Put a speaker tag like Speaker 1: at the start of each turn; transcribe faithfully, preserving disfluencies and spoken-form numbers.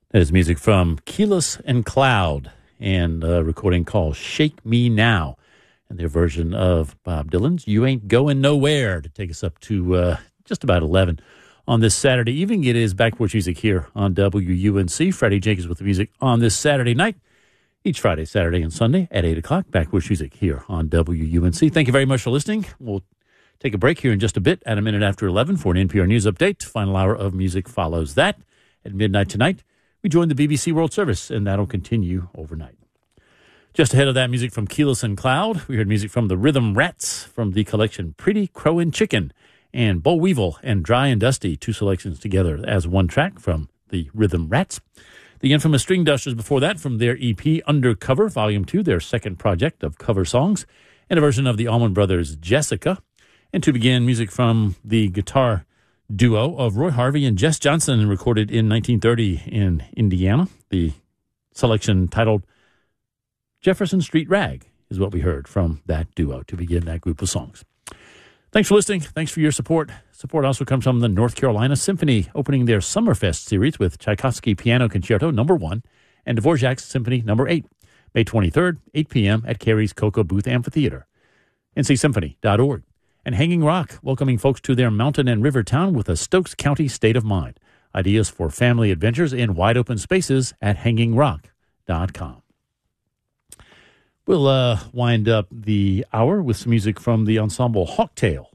Speaker 1: That is music from Keyless and Cloud and a recording called Shake Me Now and their version of Bob Dylan's You Ain't Going Nowhere to take us up to uh, just about eleven on this Saturday evening. It is Back Porch Music here on W U N C. Freddie Jenkins with the music on this Saturday night. Each Friday, Saturday, and Sunday at eight o'clock. Back Porch Music here on W U N C. Thank you very much for listening. We'll take a break here in just a bit at a minute after eleven for an N P R News update. Final hour of music follows that at midnight tonight. We joined the B B C World Service, and that'll continue overnight. Just ahead of that, music from Keyless and Cloud. We heard music from the Rhythm Rats from the collection Pretty Crowin' Chicken and Bo Weevil and Dry and Dusty, two selections together as one track from the Rhythm Rats. The infamous String Dusters before that from their E P Undercover, Volume two, their second project of cover songs, and a version of the Allman Brothers' Jessica. And to begin, music from the guitar duo of Roy Harvey and Jess Johnson, recorded in nineteen thirty in Indiana. The selection titled Jefferson Street Rag is what we heard from that duo to begin that group of songs. Thanks for listening. Thanks for your support. Support also comes from the North Carolina Symphony, opening their Summerfest series with Tchaikovsky Piano Concerto number one and Dvorak's Symphony number eight, May twenty-third, eight p.m. at Carey's Cocoa Booth Amphitheater. N C symphony dot org. And Hanging Rock, welcoming folks to their mountain and river town with a Stokes County state of mind. Ideas for family adventures in wide open spaces at hanging rock dot com. We'll uh, wind up the hour with some music from the ensemble Hawktail.